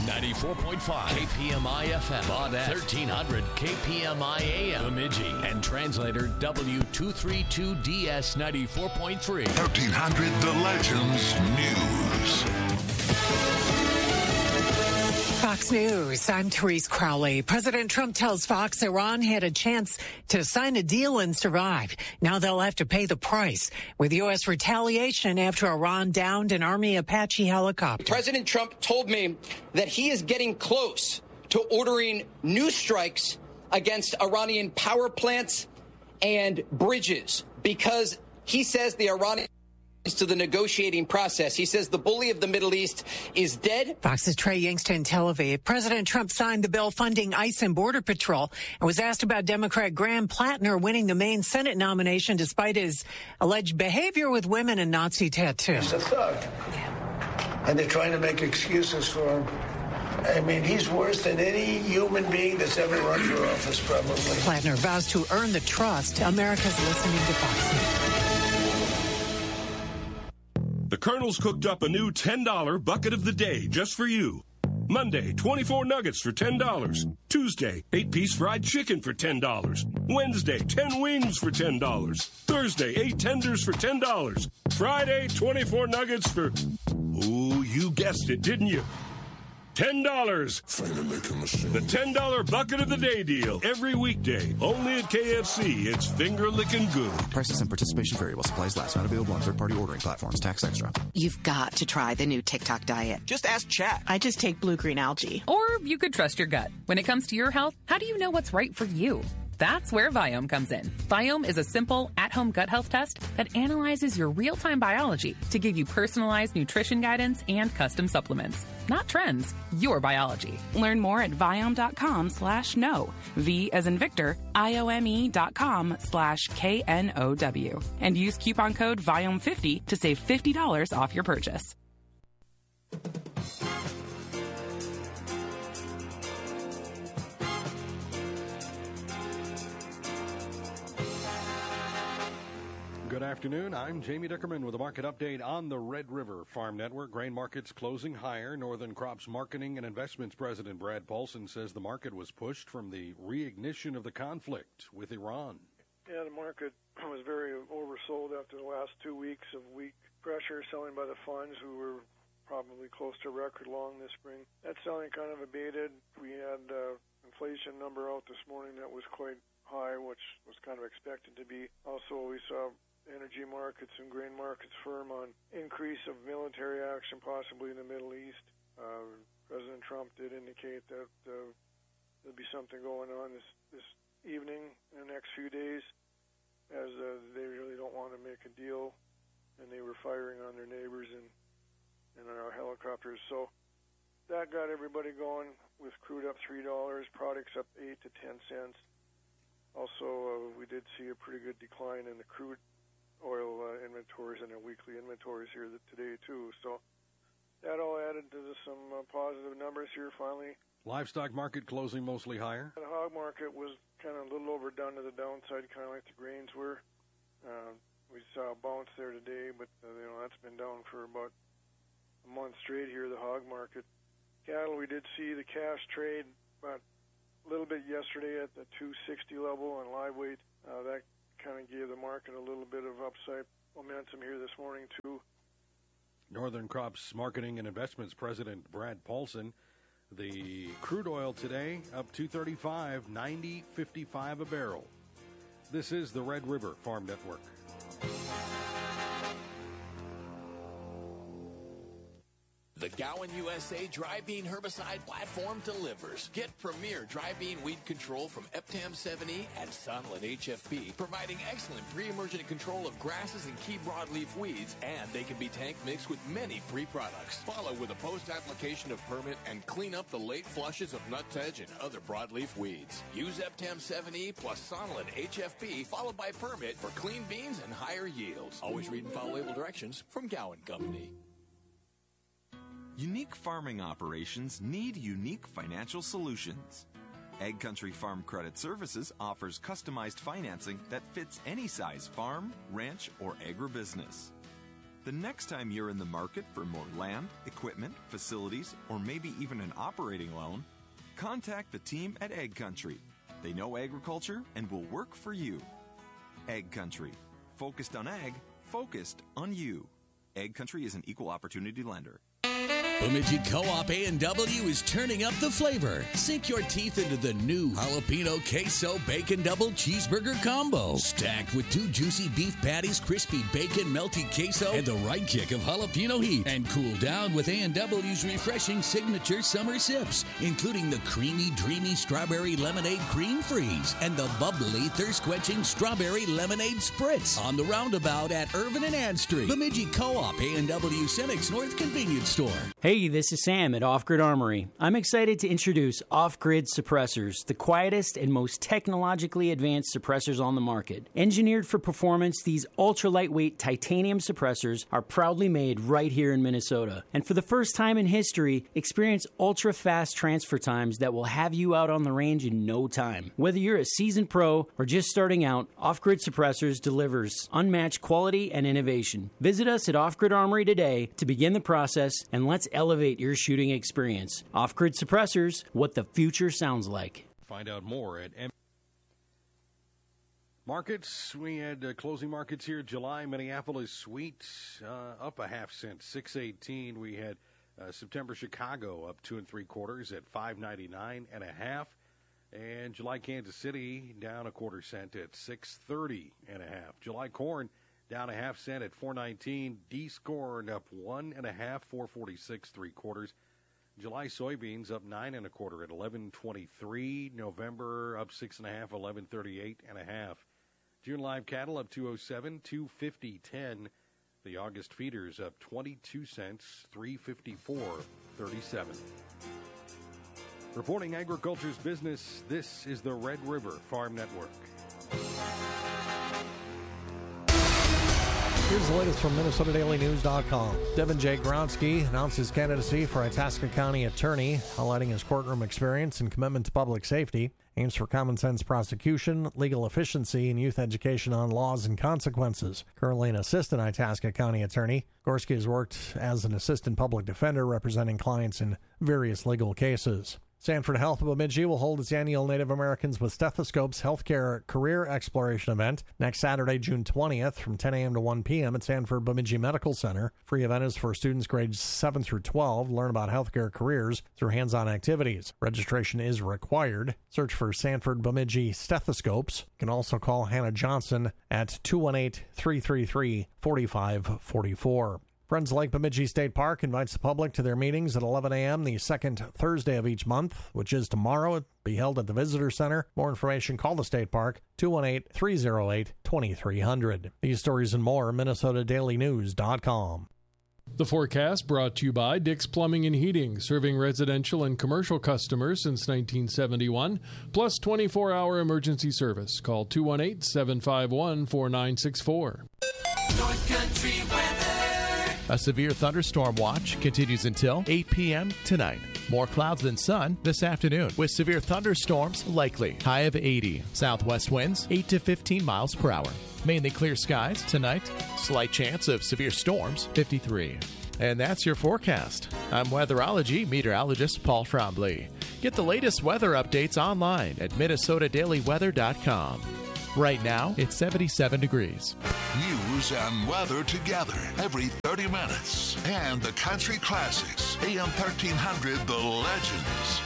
94.5 KPMI FM, Baudette, 1300 KPMI AM, Bemidji, and translator W232DS 94.3. 1300 The Legends News. Fox News, I'm Therese Crowley. President Trump tells Fox Iran had a chance to sign a deal and survive. Now they'll have to pay the price with U.S. retaliation after Iran downed an Army Apache helicopter. President Trump told me that he is getting close to ordering new strikes against Iranian power plants and bridges because he says the Iranian to the negotiating process. He says the bully of the Middle East is dead. Fox's Trey Yingster in Tel Aviv. President Trump signed the bill funding ICE and Border Patrol and was asked about Democrat Graham Plattner winning the Maine Senate nomination despite his alleged behavior with women and Nazi tattoos. He's a thug. And they're trying to make excuses for him. I mean, he's worse than any human being that's ever run for office, probably. Plattner vows to earn the trust. America's listening to Fox News. The Colonel's cooked up a new $10 bucket of the day just for you. Monday, 24 nuggets for $10. Tuesday, 8-piece fried chicken for $10. Wednesday, 10 wings for $10. Thursday, 8 tenders for $10. Friday, 24 nuggets for... Oh, you guessed it, didn't you? $10. The $10 bucket of the day deal. Every weekday. Only at KFC. It's finger-licking good. Prices and participation vary while supplies last. Not available on third-party ordering platforms. Tax extra. You've got to try the new TikTok diet. Just ask Chat. I just take blue-green algae. Or you could trust your gut. When it comes to your health, how do you know what's right for you? That's where Viome comes in. Viome is a simple, at-home gut health test that analyzes your real-time biology to give you personalized nutrition guidance and custom supplements. Not trends, your biology. Learn more at Viome.com/know. V as in Victor, IOME.com/KNOW. And use coupon code Viome50 to save $50 off your purchase. Good afternoon. I'm Jamie Dickerman with a market update on the Red River Farm Network. Grain markets closing higher. Northern Crops Marketing and Investments President Brad Paulson says the market was pushed from the reignition of the conflict with Iran. Yeah, the market was very oversold after the last 2 weeks of weak pressure selling by the funds who were probably close to record long this spring. That selling kind of abated. We had inflation number out this morning that was quite high, which was kind of expected to be. Also, we saw energy markets and grain markets firm on increase of military action possibly in the Middle East. President Trump did indicate that there'll be something going on this evening in the next few days as they really don't want to make a deal, and they were firing on their neighbors and our helicopters. So that got everybody going with crude up $3, products up 8 to 10 cents. Also, we did see a pretty good decline in the crude oil inventories and their weekly inventories here today, too. So that all added to some positive numbers here finally. Livestock market closing mostly higher. The hog market was kind of a little overdone to the downside, kind of like the grains were. We saw a bounce there today, but that's been down for about a month straight here, the hog market. Cattle, we did see the cash trade about a little bit yesterday at the 260 level on live weight. That kind of gave the market a little bit of upside momentum here this morning, too. Northern Crops Marketing and Investments President Brad Paulson. The crude oil today up $2.35, $90.55 a barrel. This is the Red River Farm Network. The Gowan USA Dry Bean Herbicide Platform delivers. Get premier dry bean weed control from Eptam 7E and Sonlin HFP, providing excellent pre-emergent control of grasses and key broadleaf weeds, and they can be tank mixed with many pre-products. Follow with a post-application of permit and clean up the late flushes of nutsedge and other broadleaf weeds. Use Eptam 7E plus Sonlin HFP followed by permit for clean beans and higher yields. Always read and follow label directions from Gowan Company. Unique farming operations need unique financial solutions. Ag Country Farm Credit Services offers customized financing that fits any size farm, ranch, or agribusiness. The next time you're in the market for more land, equipment, facilities, or maybe even an operating loan, contact the team at Ag Country. They know agriculture and will work for you. Ag Country. Focused on ag, focused on you. Ag Country is an equal opportunity lender. Bemidji Co-op A&W is turning up the flavor. Sink your teeth into the new jalapeno queso bacon double cheeseburger combo. Stacked with 2 juicy beef patties, crispy bacon, melty queso, and the right kick of jalapeno heat. And cool down with A&W's refreshing signature summer sips, including the creamy, dreamy strawberry lemonade cream freeze and the bubbly, thirst-quenching strawberry lemonade spritz. On the roundabout at Irvin and Ann Street. Bemidji Co-op A&W Cenex North Convenience Store. Hey, this is Sam at Off-Grid Armory. I'm excited to introduce Off-Grid Suppressors, the quietest and most technologically advanced suppressors on the market. Engineered for performance, these ultra-lightweight titanium suppressors are proudly made right here in Minnesota. And for the first time in history, experience ultra-fast transfer times that will have you out on the range in no time. Whether you're a seasoned pro or just starting out, Off-Grid Suppressors delivers unmatched quality and innovation. Visit us at Off-Grid Armory today to begin the process, and let's elevate your shooting experience. Off-Grid Suppressors, what the future sounds like. Find out more at markets. We had closing markets here. July, Minneapolis wheat up a half cent, 6.18. We had September Chicago up 2 3/4 at 5.99.5, and July Kansas City down a quarter cent at 6.30.5. July corn down a half cent at 4.19. D-scorn up 1.5, 4.46 3/4. July soybeans up 9 1/4 at 11.23. November up 6.5, 11.38.5. June live cattle up 207, 250.10. The August feeders up 22 cents, 354.37. Reporting agriculture's business, this is the Red River Farm Network. Here's the latest from MinnesotaDailyNews.com. Devin J. Gronsky announced his candidacy for Itasca County Attorney, highlighting his courtroom experience and commitment to public safety. Aims for common sense prosecution, legal efficiency, and youth education on laws and consequences. Currently an assistant Itasca County Attorney, Gorski has worked as an assistant public defender representing clients in various legal cases. Sanford Health of Bemidji will hold its annual Native Americans with Stethoscopes Healthcare Career Exploration event next Saturday, June 20th from 10 a.m. to 1 p.m. at Sanford Bemidji Medical Center. Free event is for students grades 7 through 12. Learn about healthcare careers through hands-on activities. Registration is required. Search for Sanford Bemidji Stethoscopes. You can also call Hannah Johnson at 218-333-4544. Friends Lake Bemidji State Park invites the public to their meetings at 11 a.m. the second Thursday of each month, which is tomorrow. It'll be held at the Visitor Center. More information, call the State Park, 218-308-2300. These stories and more, MinnesotaDailyNews.com. The forecast brought to you by Dick's Plumbing and Heating, serving residential and commercial customers since 1971, plus 24-hour emergency service. Call 218-751-4964. North Country weather. A severe thunderstorm watch continues until 8 p.m. tonight. More clouds than sun this afternoon, with severe thunderstorms likely. High of 80. Southwest winds 8 to 15 miles per hour. Mainly clear skies tonight. Slight chance of severe storms, 53. And that's your forecast. I'm weatherology meteorologist Paul Trombley. Get the latest weather updates online at MinnesotaDailyWeather.com. Right now, it's 77 degrees. News and weather together every 30 minutes. And the country classics. AM 1300, The Legends.